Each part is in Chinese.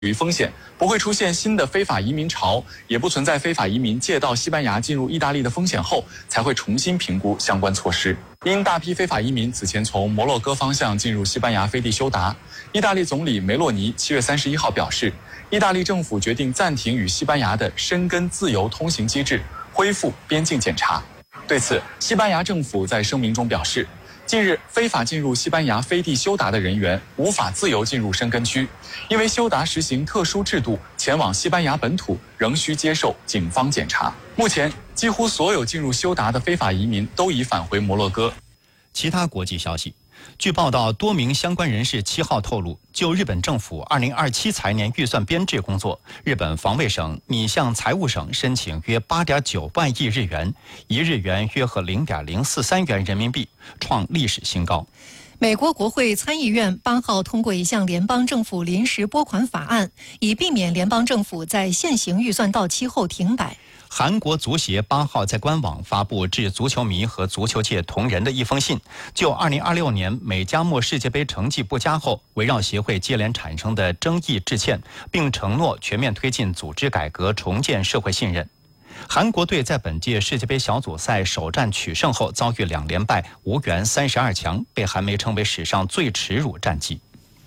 于风险，不会出现新的非法移民潮，也不存在非法移民借道西班牙进入意大利的风险后，才会重新评估相关措施。因大批非法移民此前从摩洛哥方向进入西班牙飞地休达，意大利总理梅洛尼7月31号表示，意大利政府决定暂停与西班牙的申根自由通行机制，恢复边境检查。对此，西班牙政府在声明中表示，近日非法进入西班牙飞地休达的人员无法自由进入申根区，因为休达实行特殊制度，前往西班牙本土仍需接受警方检查。目前，几乎所有进入休达的非法移民都已返回摩洛哥。 其他国际消息，据报道，多名相关人士7号透露，就日本政府2027财年预算编制工作，日本防卫省拟向财务省申请约8.9万亿日元，1日元约合0.043元人民币，创历史新高。 美国国会参议院8号通过一项联邦政府临时拨款法案，以避免联邦政府在现行预算到期后停摆。 韩国足协8号在官网发布致足球迷和足球界同仁的一封信，就2026年美加墨世界杯成绩不佳后围绕协会接连产生的争议致歉，并承诺全面推进组织改革，重建社会信任。韩国队在本届世界杯小组赛首战取胜后遭遇2连败，无缘32强，被韩媒称为史上最耻辱战绩。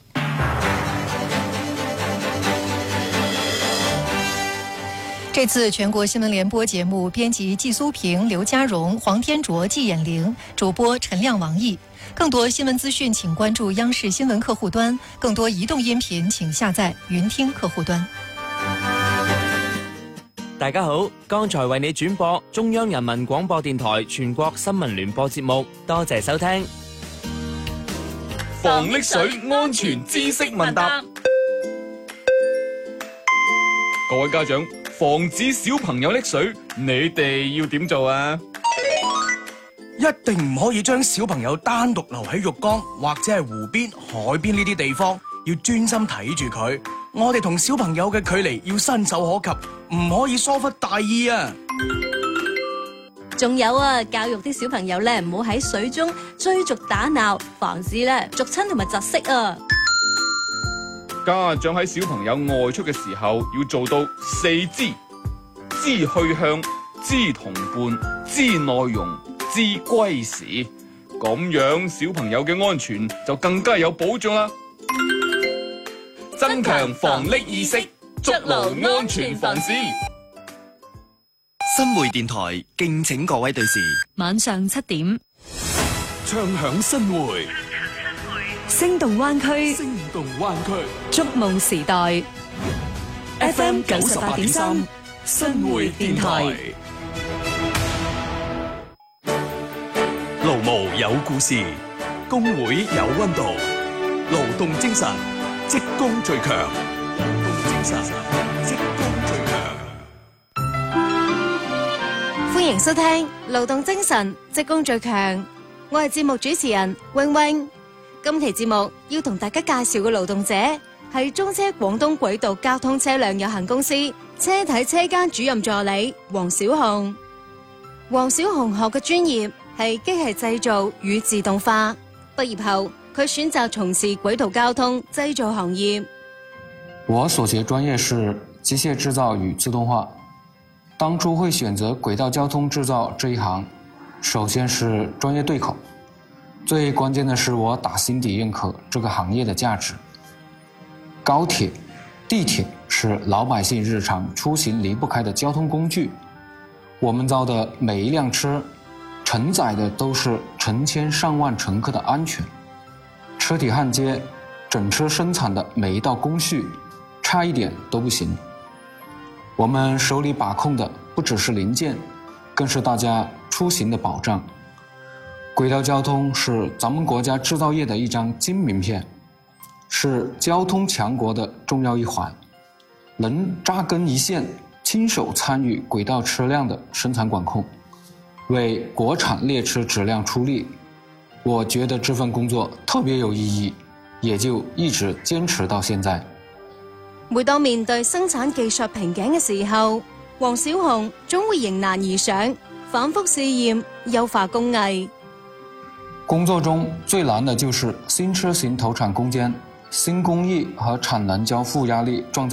这次全国新闻联播节目编辑季苏平、刘家荣、黄天卓、季衍玲，主播陈亮、王毅。更多新闻资讯请关注央视新闻客户端，更多移动音频请下载云聽客户端。 大家好，剛才為你轉播中央人民廣播電台全國新聞聯播節目，多謝收聽。 防溺水安全知識問答，各位家長，防止小朋友溺水，你哋要點做啊？ 一定唔可以將小朋友單獨留喺浴缸或者係湖邊、海邊呢啲地方，要專心睇住佢。我哋同小朋友嘅距離要伸手可及，唔可以疏忽大意啊！ 仲有啊，教育啲小朋友咧，唔好喺水中追逐打鬧，防止咧逐親同埋窒息啊！ 家長喺小朋友外出嘅時候，要做到4知：知去向、知同伴、知內容、知歸時。咁樣小朋友嘅安全就更加有保障啦！增強防溺意識，築牢安全防線。 新會電台敬請各位對視， 晚上7點， 唱響新會， 聲動灣區， 聲動灣區， 築夢時代 FM 98.3新會電台。勞務有故事，工會有溫度，勞動精神，職工最強。勞動精神，職工最強。 歡迎收聽《勞動精神，職工最強》，我係節目主持人永永。今期節目要同大家介紹嘅勞動者係中車廣東軌道交通車輛有限公司車體車間主任助理黃小紅。黃小紅學嘅專業係機械製造與自動化，畢業後佢選擇從事軌道交通製造行業。 我所學專業是機械製造與自動化。當初會選擇軌道交通製造這一行，首先是專業對口，最關鍵的是我打心底認可這個行業的價值。高鐵、地鐵是老百姓日常出行離不開的交通工具，我們造的每一輛車承載的都是成千上萬乘客的安全，車體焊接、整車生產的每一道工序，差一點都不行。我們手裏把控的不只是零件，更是大家出行的保障。軌道交通是咱們國家製造業的一張金名片，是交通強國的重要一環。能扎根一線，親手參與軌道車輛的生產管控，為國產列車質量出力，我覺得這份工作特別有意義，也就一直堅持到現在。 每當面對生產技術瓶頸嘅時候，黃小紅總會迎難而上，反覆試驗優化工藝。 工作中最難的就是新車型投產攻堅， 新工艺和产能交付压力撞在